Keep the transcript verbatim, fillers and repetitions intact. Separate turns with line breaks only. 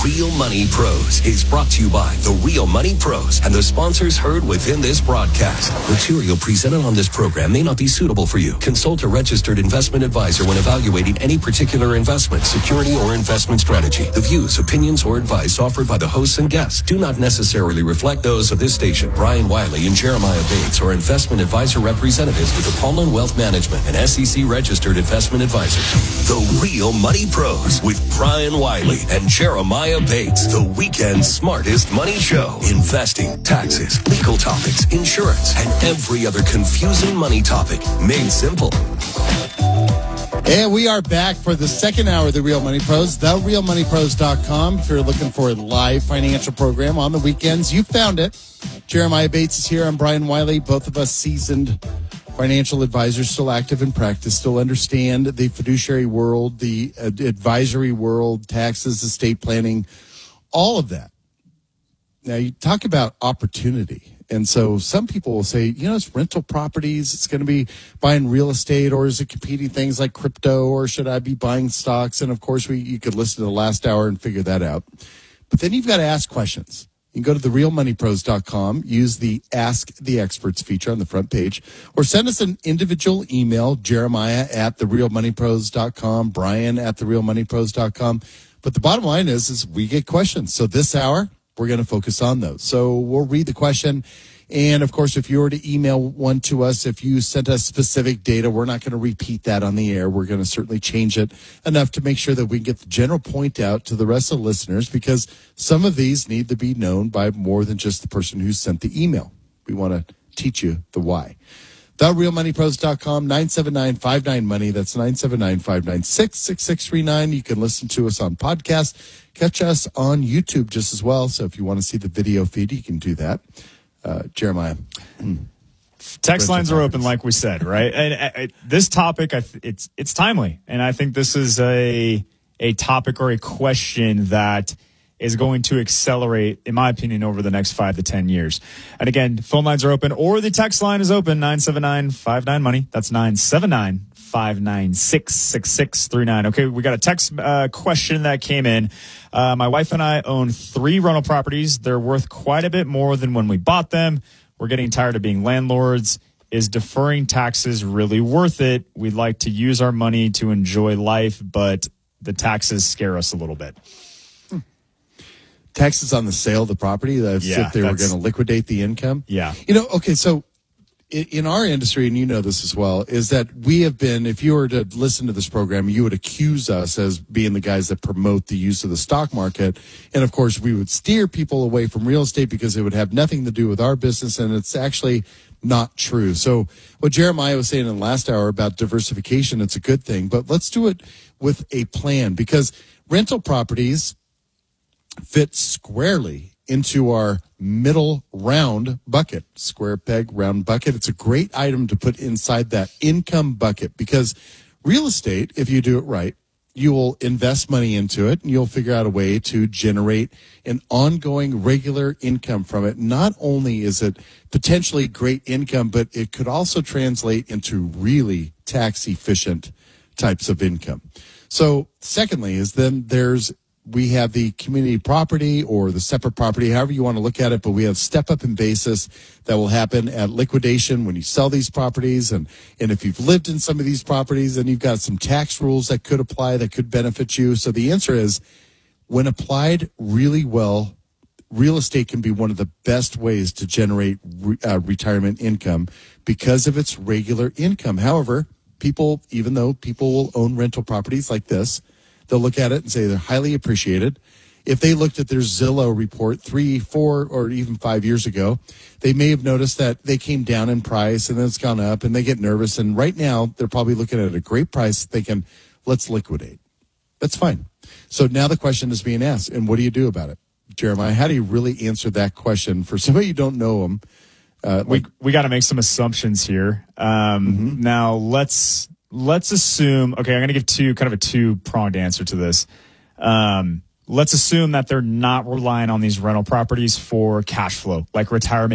Real Money Pros is brought to you by The Real Money Pros and the sponsors heard within this broadcast. Material presented on this program may not be suitable for you. Consult a registered investment advisor when evaluating any particular investment, security, or investment strategy. The views, opinions, or advice offered by the hosts and guests do not necessarily reflect those of this station. Brian Wiley and Jeremiah Bates are investment advisor representatives with Apollon Wealth Management, an S E C registered investment advisor. The Real Money Pros with Brian Wiley and Jeremiah Bates, the weekend's smartest money show. Investing, taxes, legal topics, insurance, and every other confusing money topic made simple.
And we are back for the second hour of The Real Money Pros, the real money pros dot com. If you're looking for a live financial program on the weekends, you found it. Jeremiah Bates is here. I'm Brian Wiley. Both of us seasoned financial advisors, still active in practice, still understand the fiduciary world, the advisory world, taxes, estate planning, all of that. Now, you talk about opportunity. And so some people will say, you know, it's rental properties. It's going to be buying real estate, or is it competing things like crypto, or should I be buying stocks? And, of course, we you could listen to the last hour and figure that out. But then you've got to ask questions. You can go to the real money pros dot com, use the Ask the Experts feature on the front page, or send us an individual email, Jeremiah at the real money pros dot com, Brian at the real money pros dot com. But the bottom line is, is we get questions. So this hour, we're going to focus on those. So we'll read the question. And, of course, if you were to email one to us, if you sent us specific data, we're not going to repeat that on the air. We're going to certainly change it enough to make sure that we get the general point out to the rest of the listeners, because some of these need to be known by more than just the person who sent the email. We want to teach you the why. the real money pros dot com, nine seven nine five nine money. That's nine seven nine five nine six six six three nine. You can listen to us on podcast. Catch us on YouTube just as well. So if you want to see the video feed, you can do that. Uh, Jeremiah.
Text lines are open, like we said, right? And uh, this topic, I th- it's it's timely, and I think this is a a topic or a question that is going to accelerate, in my opinion, over the next five to ten years. And again, phone lines are open, or the text line is open, nine seven nine five nine money. That's nine seven nine five nine six six six three nine. Okay, we got a text uh, question that came in. Uh, my wife and I own three rental properties. They're worth quite a bit more than when we bought them. We're getting tired of being landlords. Is deferring taxes really worth it? We'd like to use our money to enjoy life, but the taxes scare us a little bit.
Hmm. Taxes on the sale of the property, that
Yeah,
if they were going to liquidate the income.
Yeah.
You know, okay, so in our industry, and you know this as well, is that we have been, if you were to listen to this program, you would accuse us as being the guys that promote the use of the stock market. And of course, we would steer people away from real estate because it would have nothing to do with our business. And it's actually not true. So what Jeremiah was saying in the last hour about diversification, it's a good thing, but let's do it with a plan, because rental properties fit squarely into our middle round bucket, square peg, round bucket. It's a great item to put inside that income bucket, because real estate, if you do it right, you will invest money into it and you'll figure out a way to generate an ongoing regular income from it. Not only is it potentially great income, but it could also translate into really tax efficient types of income. So secondly is then there's we have the community property or the separate property, however you want to look at it, but we have step up in basis that will happen at liquidation when you sell these properties. And, and if you've lived in some of these properties, then you've got some tax rules that could apply that could benefit you. So the answer is, when applied really well, real estate can be one of the best ways to generate re, uh, retirement income because of its regular income. However, people, even though people will own rental properties like this, they'll look at it and say they're highly appreciated. If they looked at their Zillow report three, four, or even five years ago, they may have noticed that they came down in price and then it's gone up and they get nervous. And right now, they're probably looking at a great price thinking, let's liquidate. That's fine. So now the question is being asked, and what do you do about it? Jeremiah, how do you really answer that question for somebody you don't know them? Uh,
we
like,
we got to make some assumptions here. Um,
mm-hmm.
Now, let's... Let's assume, okay, I'm going to give two, kind of a two-pronged answer to this. Um, let's assume that they're not relying on these rental properties for cash flow, like retirement